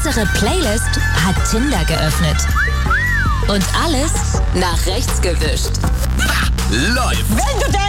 Unsere Playlist hat Tinder geöffnet. Und alles nach rechts gewischt. Läuft! Wenn du denkst,